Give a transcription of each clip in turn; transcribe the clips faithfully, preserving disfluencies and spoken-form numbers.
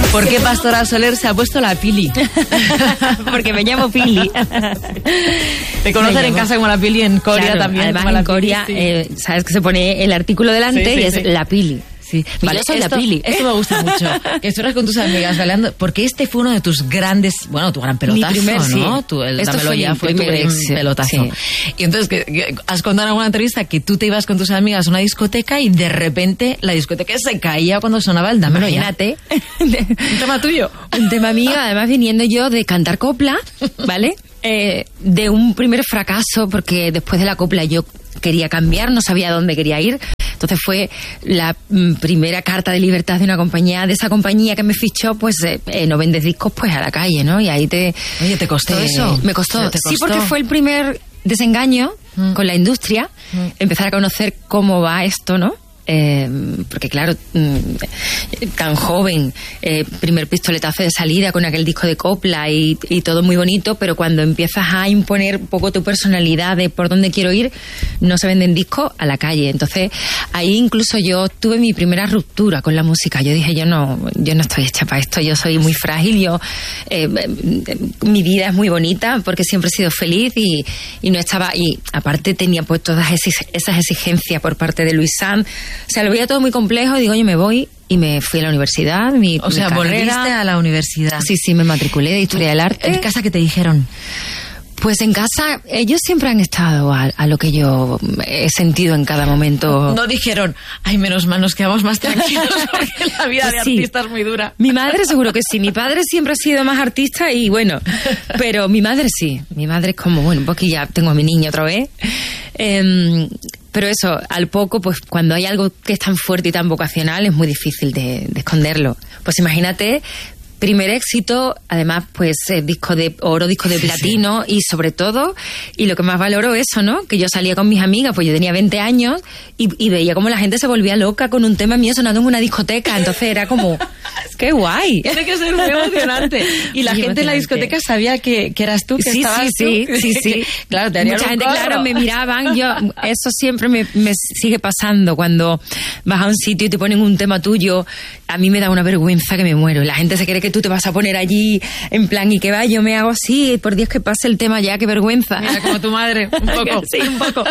¿Por qué Pastora Soler se ha puesto la Pili? Porque me llamo Pili. Te conocen en casa como la Pili, en Coria claro, también. Además como en la Coria, Pili, sí. eh, sabes que se pone el artículo delante sí, sí, y es sí. la Pili. Sí, vale, yo soy esto, la Pili. Esto me gusta mucho. Que estuvieras con tus amigas bailando, porque este fue uno de tus grandes, bueno, tu gran pelotazo, mi primer, ¿no? Sí. Tu, el esto Dámelo fue Ya mi fue tu primer gran éxito, pelotazo. Sí. Y entonces, que, que has contado en alguna entrevista que tú te ibas con tus amigas a una discoteca y de repente la discoteca se caía cuando sonaba el Dámelo Ya. Imagínate. Un tema tuyo. Un tema mío, además viniendo yo de cantar copla, ¿vale? Eh, de un primer fracaso, porque después de la copla yo quería cambiar, no sabía dónde quería ir. Entonces fue la mm, primera carta de libertad de una compañía, de esa compañía que me fichó, pues eh, eh, no vendes discos, pues a la calle, ¿no? Y ahí te... Oye, ¿te costó eh, eso? Me costó. ¿Te costó? Sí, porque fue el primer desengaño mm. con la industria, mm. empezar a conocer cómo va esto, ¿no? Eh, porque claro, tan joven, eh, primer pistoletazo de salida con aquel disco de copla y, y todo muy bonito, pero cuando empiezas a imponer un poco tu personalidad de por dónde quiero ir, no se venden discos a la calle. Entonces ahí incluso yo tuve mi primera ruptura con la música. Yo dije, yo no yo no estoy hecha para esto, yo soy muy frágil, yo eh, mi vida es muy bonita porque siempre he sido feliz y, y no estaba, y aparte tenía pues todas esas exigencias por parte de Luis Sanz. O sea, lo veía todo muy complejo y digo, oye, me voy y me fui a la universidad. Mi, o sea, mi volviste a la universidad. Sí, sí, me matriculé de Historia del Arte. ¿En casa qué te dijeron? Pues en casa ellos siempre han estado a, a lo que yo he sentido en cada momento. No dijeron, ay, menos mal, nos quedamos más tranquilos porque la vida de sí. artista es muy dura. Mi madre seguro que sí. Mi padre siempre ha sido más artista y bueno, pero mi madre sí. Mi madre es como, bueno, un poquito ya tengo a mi niño otra vez. Eh, pero eso, al poco, pues cuando hay algo que es tan fuerte y tan vocacional, es muy difícil de, de esconderlo. Pues imagínate, primer éxito, además, pues eh, disco de oro, disco de sí, platino sí. Y sobre todo, y lo que más valoro eso, ¿no? Que yo salía con mis amigas, pues yo tenía veinte años y, y veía como la gente se volvía loca con un tema mío sonando en una discoteca. Entonces era como, ¡qué guay! Tiene que ser muy emocionante. Y la muy gente emocionante. En la discoteca sabía que, que eras tú, que sí, estabas sí, tú. Sí, sí, sí. Claro, te mucha gente, claro, me miraban. Yo, eso siempre me, me sigue pasando. Cuando vas a un sitio y te ponen un tema tuyo, a mí me da una vergüenza que me muero. Y la gente se cree que tú te vas a poner allí en plan, y que va, yo me hago así, por Dios que pase el tema ya, qué vergüenza. Mira, como tu madre, un poco. Sí, un poco.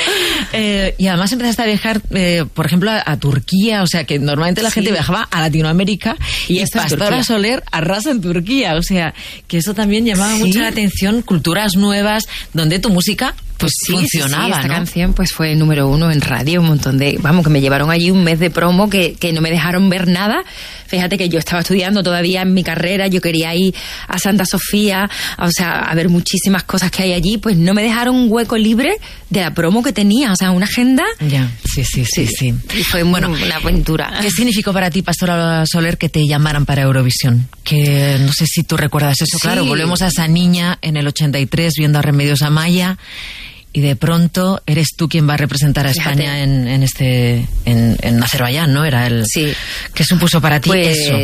eh, y además empezaste a viajar, eh, por ejemplo, a, a Turquía, o sea, que normalmente la sí. gente viajaba a Latinoamérica y, y Pastora Soler arrasa en Turquía, o sea, que eso también llamaba sí. mucho la atención, culturas nuevas, donde tu música pues sí, funcionaba, sí, sí. Esta ¿no? canción pues fue número uno en radio, un montón de, vamos, que me llevaron allí un mes de promo que, que no me dejaron ver nada. Fíjate que yo estaba estudiando todavía en mi carrera, yo quería ir a Santa Sofía, o sea, a ver muchísimas cosas que hay allí, pues no me dejaron un hueco libre de la promo que tenía, o sea, una agenda. Ya, sí, sí, sí, sí. sí. Y fue bueno, una aventura. ¿Qué significó para ti, Pastora Soler, que te llamaran para Eurovisión? Que no sé si tú recuerdas eso, sí. Claro, volvemos a esa niña en el ochenta y tres viendo a Remedios Amaya. Y de pronto eres tú quien va a representar a Fíjate. España en, en este en, en Azerbaiyán, ¿no? Era el sí. ¿Qué supuso para ti pues, eso?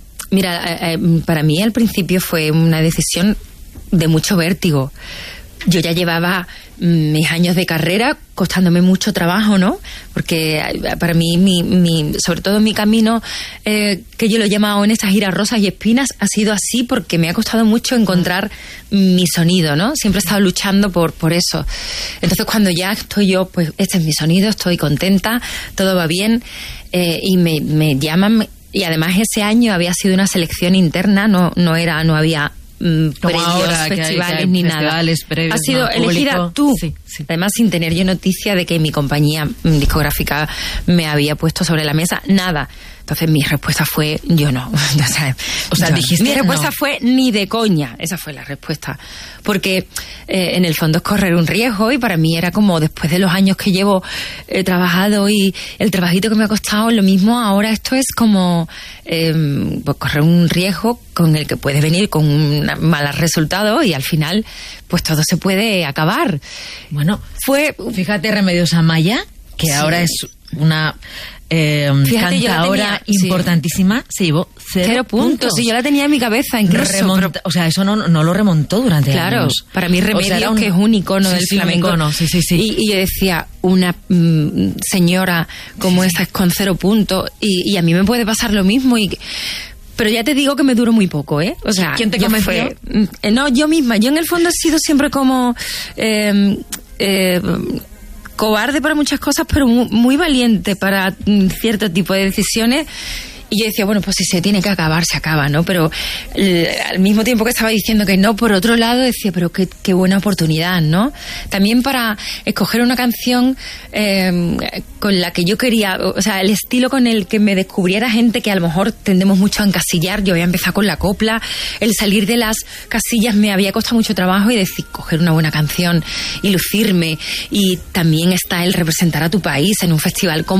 Mira, eh, para mí al principio fue una decisión de mucho vértigo. Yo ya llevaba mis años de carrera costándome mucho trabajo, ¿no? Porque para mí, mi, mi, sobre todo mi camino, eh, que yo lo he llamado en estas giras rosas y espinas, ha sido así porque me ha costado mucho encontrar mi sonido, ¿no? Siempre he estado luchando por, por eso. Entonces cuando ya estoy yo, pues este es mi sonido, estoy contenta, todo va bien, eh, y me, me llaman, y además ese año había sido una selección interna, no, no era, no había Mm, premios, ahora, festivales que hay, que hay ni festivales, nada. Previos, has sido no, elegida público. tú. Sí, sí. Además, sin tener yo noticia de que mi compañía discográfica me había puesto sobre la mesa, nada. Entonces mi respuesta fue, yo no. o sea, o sea yo, dijiste mi respuesta no. fue ni de coña. Esa fue la respuesta. Porque eh, en el fondo es correr un riesgo y para mí era como, después de los años que llevo eh, trabajado y el trabajito que me ha costado, lo mismo ahora esto es como eh, pues correr un riesgo con el que puede venir con un mal resultado y al final pues todo se puede acabar. Bueno, fue, fíjate, Remedios Amaya, que sí. ahora es una eh, Fíjate, cantadora tenía, importantísima, sí. se llevó cero, cero puntos. puntos. Sí, yo la tenía en mi cabeza incluso. Remonta, pero, o sea, eso no, no lo remontó durante claro, años. Claro, para mí Remedios, o sea, un, que es un icono sí, del sí, flamenco. Un icono, sí, sí, sí. Y, y yo decía, una mm, señora como sí, esta es con cero puntos y, y a mí me puede pasar lo mismo y pero ya te digo que me duró muy poco, ¿eh? O sea, ¿quién te convenció? Fue, no, yo misma. Yo en el fondo he sido siempre como eh, eh, cobarde para muchas cosas, pero muy, muy valiente para cierto tipo de decisiones. Y yo decía, bueno, pues si se tiene que acabar, se acaba, ¿no? Pero eh, al mismo tiempo que estaba diciendo que no, por otro lado decía, pero qué, qué buena oportunidad, ¿no? También para escoger una canción eh, con la que yo quería, o sea, el estilo con el que me descubriera gente que a lo mejor tendemos mucho a encasillar. Yo había empezado con la copla, el salir de las casillas me había costado mucho trabajo y decir, coger una buena canción y lucirme. Y también está el representar a tu país en un festival como